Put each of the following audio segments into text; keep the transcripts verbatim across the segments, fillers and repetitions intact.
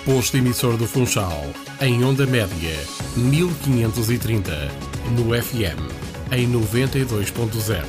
Posto emissor do Funchal, em onda média, mil quinhentos e trinta, no F M, em noventa e dois ponto zero.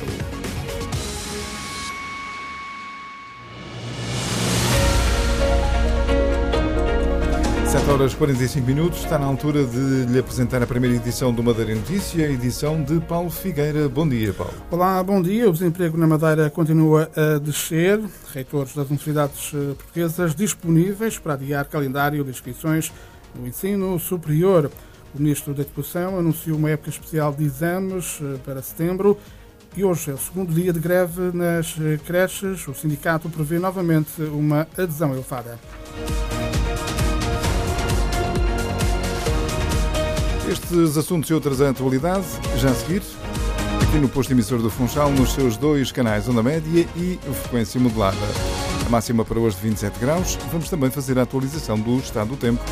sete horas e quarenta e cinco minutos, está na altura de lhe apresentar a primeira edição do Madeira Notícia, a edição de Paulo Figueira. Bom dia, Paulo. Olá, bom dia. O desemprego na Madeira continua a descer. Reitores das universidades portuguesas disponíveis para adiar calendário de inscrições no ensino superior. O Ministro da Educação anunciou uma época especial de exames para setembro e hoje é o segundo dia de greve nas creches. O sindicato prevê novamente uma adesão elevada. Estes assuntos e outras atualidades, já a seguir, aqui no posto emissor do Funchal, nos seus dois canais Onda Média e Frequência Modulada. A máxima para hoje de vinte e sete graus. Vamos também fazer a atualização do estado do tempo.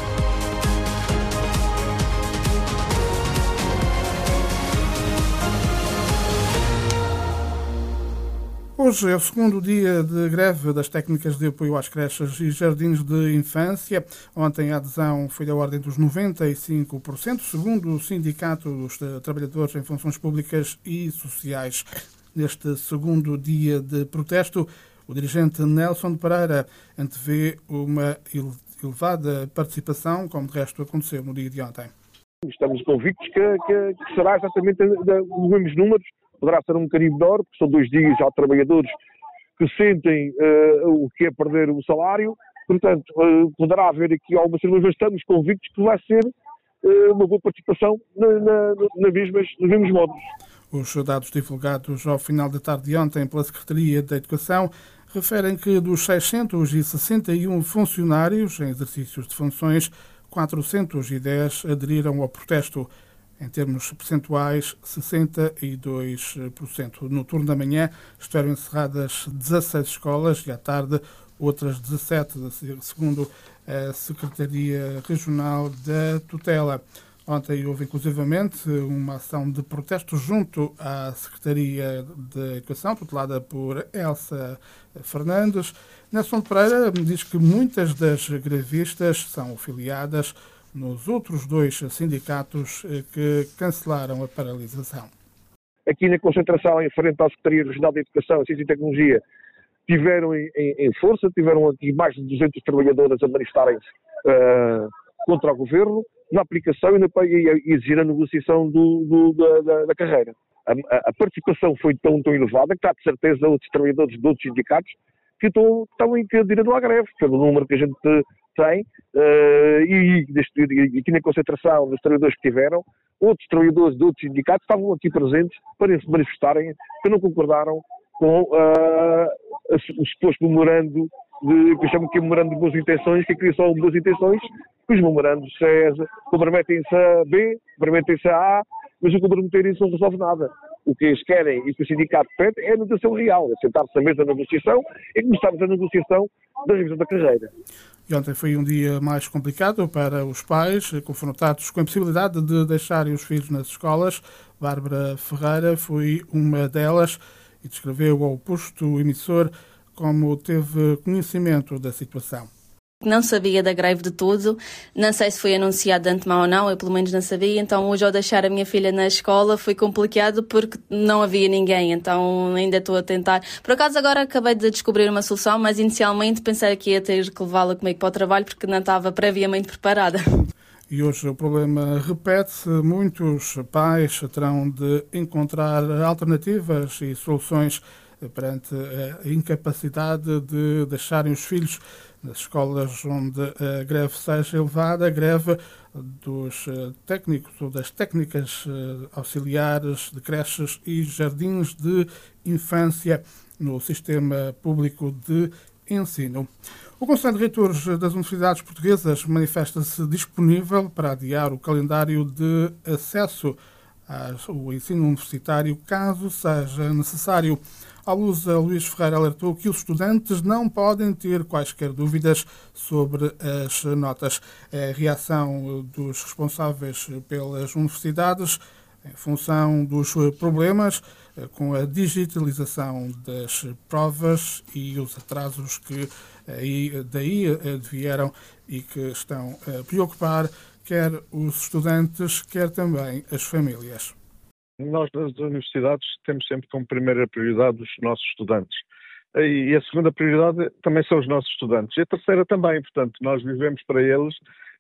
Hoje é o segundo dia de greve das técnicas de apoio às creches e jardins de infância. Ontem a adesão foi da ordem dos noventa e cinco por cento, segundo o Sindicato dos Trabalhadores em Funções Públicas e Sociais. Neste segundo dia de protesto, o dirigente Nelson Pereira antevê uma elevada participação, como de resto aconteceu no dia de ontem. Estamos convictos que, que, que será exatamente os mesmos números. Poderá ser um bocadinho menor, porque são dois dias, há trabalhadores que sentem uh, o que é perder o salário, portanto, uh, poderá haver aqui alguma coisa, mas estamos convictos que vai ser uh, uma boa participação na, na, na mesmas, nos mesmos modos. Os dados divulgados ao final da tarde de ontem pela Secretaria da Educação referem que dos seiscentos e sessenta e um funcionários em exercícios de funções, quatrocentos e dez aderiram ao protesto. Em termos percentuais, sessenta e dois por cento. No turno da manhã estiveram encerradas dezasseis escolas e à tarde outras dezassete, segundo a Secretaria Regional da Tutela. Ontem houve inclusivamente uma ação de protesto junto à Secretaria de Educação, tutelada por Elsa Fernandes. Nelson Pereira diz que muitas das grevistas são afiliadas nos outros dois sindicatos que cancelaram a paralisação. Aqui na concentração em frente à Secretaria Regional de Educação, Ciência e Tecnologia, tiveram em, em força, tiveram aqui mais de duzentas trabalhadoras a manifestarem-se uh, contra o Governo, na aplicação e, na, e, e exigir a negociação do, do, da, da, da carreira. A, a, a participação foi tão, tão elevada que há de certeza outros trabalhadores de outros sindicatos que estão, estão em direito à greve, pelo número que a gente tem, uh, e, e, e aqui na concentração dos trabalhadores que tiveram, outros trabalhadores de outros sindicatos estavam aqui presentes para se manifestarem, que não concordaram com uh, o suposto memorando, de, que eu chamo que é memorando de boas intenções, que aqui são boas intenções, que os memorandos é, comprometem-se a B, comprometem-se a A, mas o comprometerem-se não resolve nada. O que eles querem e o que o sindicato pede é a negociação real, é sentar-se na mesa da negociação e começarmos a negociação da revisão da carreira. E ontem foi um dia mais complicado para os pais, confrontados com a possibilidade de deixarem os filhos nas escolas. Bárbara Ferreira foi uma delas e descreveu ao posto emissor como teve conhecimento da situação. Não sabia da greve de tudo, não sei se foi anunciado de antemão ou não, eu pelo menos não sabia, então hoje ao deixar a minha filha na escola foi complicado porque não havia ninguém, então ainda estou a tentar. Por acaso agora acabei de descobrir uma solução, mas inicialmente pensei que ia ter que levá-la comigo para o trabalho porque não estava previamente preparada. E hoje o problema repete-se, muitos pais terão de encontrar alternativas e soluções perante a incapacidade de deixarem os filhos nas escolas onde a greve seja elevada, a greve dos técnicos ou das técnicas auxiliares de creches e jardins de infância no sistema público de ensino. O Conselho de Reitores das Universidades Portuguesas manifesta-se disponível para adiar o calendário de acesso ao ensino universitário, caso seja necessário. À luz, a Luís Ferreira alertou que os estudantes não podem ter quaisquer dúvidas sobre as notas. A reação dos responsáveis pelas universidades em função dos problemas com a digitalização das provas e os atrasos que aí, daí vieram e que estão a preocupar quer os estudantes, quer também as famílias. Nós, das universidades, temos sempre como primeira prioridade os nossos estudantes. E a segunda prioridade também são os nossos estudantes. E a terceira também, portanto, nós vivemos para eles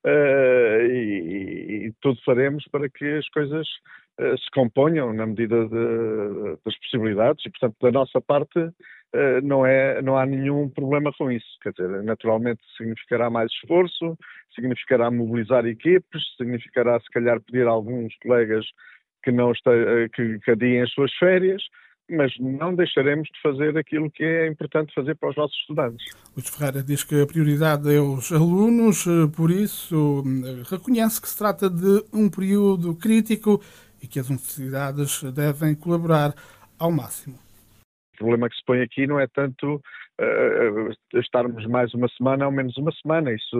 uh, e, e tudo faremos para que as coisas uh, se componham na medida de, das possibilidades e, portanto, da nossa parte uh, não, é, não há nenhum problema com isso. Quer dizer, naturalmente significará mais esforço, significará mobilizar equipes, significará, se calhar, pedir a alguns colegas que não este, que, que adiem as suas férias, mas não deixaremos de fazer aquilo que é importante fazer para os nossos estudantes. Luís Ferreira diz que a prioridade é os alunos, por isso reconhece que se trata de um período crítico e que as universidades devem colaborar ao máximo. O problema que se põe aqui não é tanto uh, estarmos mais uma semana ou menos uma semana. Isso,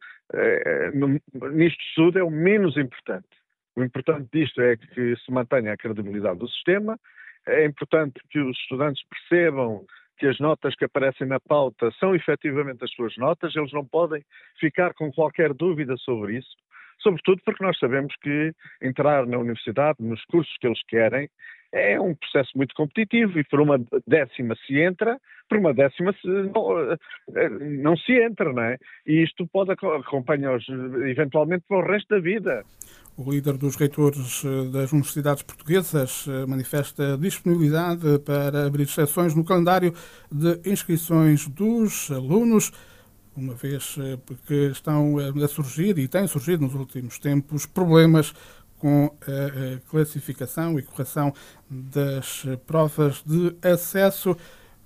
uh, no, nisto tudo, é o menos importante. O importante disto é que se mantenha a credibilidade do sistema. É importante que os estudantes percebam que as notas que aparecem na pauta são efetivamente as suas notas. Eles não podem ficar com qualquer dúvida sobre isso. Sobretudo porque nós sabemos que entrar na universidade, nos cursos que eles querem, é um processo muito competitivo e por uma décima se entra, por uma décima se, não, não se entra, não é? E isto pode acompanhar-os eventualmente para o resto da vida. O líder dos reitores das universidades portuguesas manifesta disponibilidade para abrir exceções no calendário de inscrições dos alunos, uma vez que estão a surgir e têm surgido nos últimos tempos problemas com a classificação e correção das provas de acesso.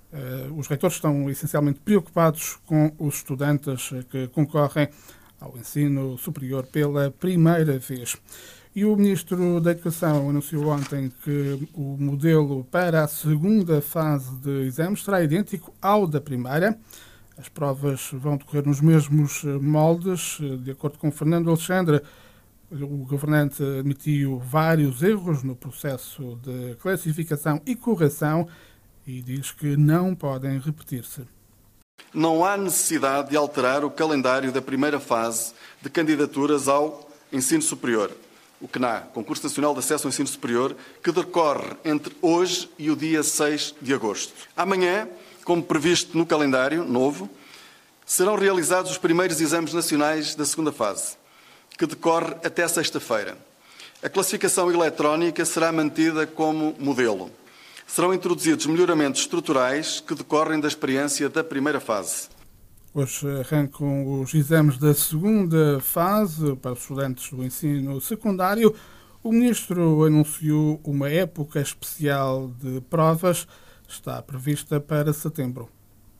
Os reitores estão essencialmente preocupados com os estudantes que concorrem ao ensino superior pela primeira vez. E o Ministro da Educação anunciou ontem que o modelo para a segunda fase de exames será idêntico ao da primeira. As provas vão decorrer nos mesmos moldes. De acordo com Fernando Alexandre, o governante admitiu vários erros no processo de classificação e correção e diz que não podem repetir-se. Não há necessidade de alterar o calendário da primeira fase de candidaturas ao ensino superior, o C N A, Concurso Nacional de Acesso ao Ensino Superior, que decorre entre hoje e o dia seis de agosto. Amanhã, como previsto no calendário novo, serão realizados os primeiros exames nacionais da segunda fase, que decorre até sexta-feira. A classificação eletrónica será mantida como modelo. Serão introduzidos melhoramentos estruturais que decorrem da experiência da primeira fase. Hoje arrancam os exames da segunda fase para os estudantes do ensino secundário. O Ministro anunciou uma época especial de provas. Está prevista para setembro.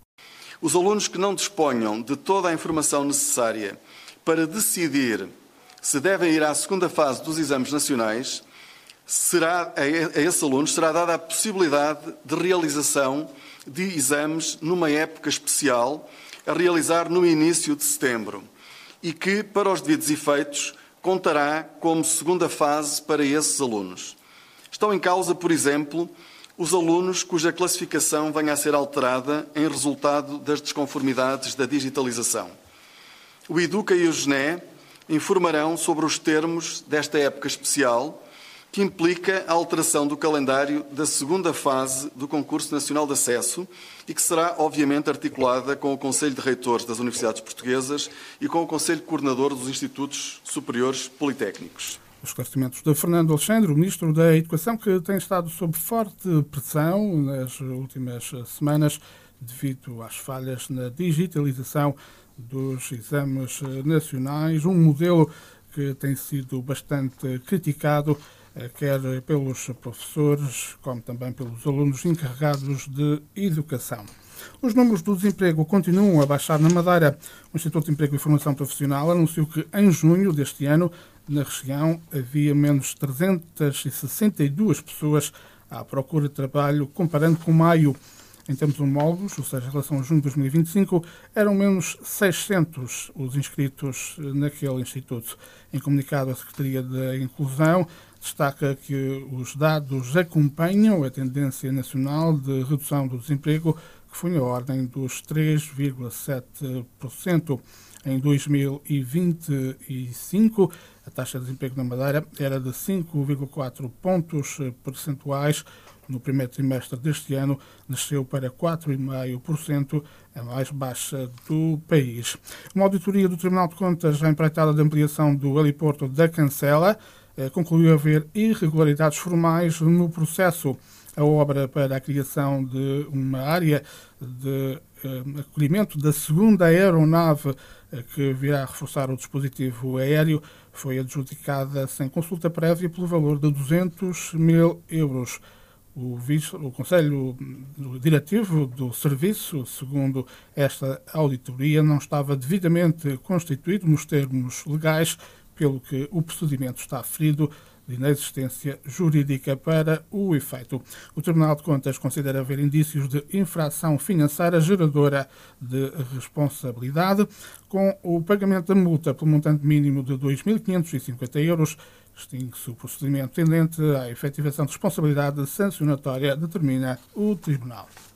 Os alunos que não disponham de toda a informação necessária para decidir se devem ir à segunda fase dos exames nacionais, será, a esses alunos será dada a possibilidade de realização de exames numa época especial, a realizar no início de setembro, e que, para os devidos efeitos, contará como segunda fase para esses alunos. Estão em causa, por exemplo, os alunos cuja classificação venha a ser alterada em resultado das desconformidades da digitalização. O Educa e o G N E informarão sobre os termos desta época especial, que implica a alteração do calendário da segunda fase do Concurso Nacional de Acesso e que será, obviamente, articulada com o Conselho de Reitores das Universidades Portuguesas e com o Conselho Coordenador dos Institutos Superiores Politécnicos. Os esclarecimentos de Fernando Alexandre, o Ministro da Educação, que tem estado sob forte pressão nas últimas semanas devido às falhas na digitalização dos exames nacionais, um modelo que tem sido bastante criticado, quer pelos professores, como também pelos alunos encarregados de educação. Os números do desemprego continuam a baixar na Madeira. O Instituto de Emprego e Formação Profissional anunciou que em junho deste ano, na região, havia menos trezentas e sessenta e duas pessoas à procura de trabalho, comparando com maio. Em termos homólogos, ou seja, em relação a junho de dois mil e vinte e cinco, eram menos seiscentos os inscritos naquele instituto. Em comunicado, a Secretaria da Inclusão destaca que os dados acompanham a tendência nacional de redução do desemprego, que foi na ordem dos três vírgula sete por cento. Em dois mil e vinte e cinco, a taxa de desemprego na Madeira era de cinco vírgula quatro pontos percentuais. No primeiro trimestre deste ano, desceu para quatro vírgula cinco por cento, a mais baixa do país. Uma auditoria do Tribunal de Contas, já empreitada de ampliação do heliporto da Cancela, concluiu haver irregularidades formais no processo. A obra para a criação de uma área de uh, acolhimento da segunda aeronave uh, que virá reforçar o dispositivo aéreo foi adjudicada sem consulta prévia pelo valor de duzentos mil euros. O, vice, o Conselho Diretivo do Serviço, segundo esta auditoria, não estava devidamente constituído nos termos legais, pelo que o procedimento está aferido de inexistência jurídica para o efeito. O Tribunal de Contas considera haver indícios de infração financeira geradora de responsabilidade. Com o pagamento da multa pelo montante mínimo de dois mil quinhentos e cinquenta euros, extingue-se o procedimento tendente à efetivação de responsabilidade sancionatória, determina o Tribunal.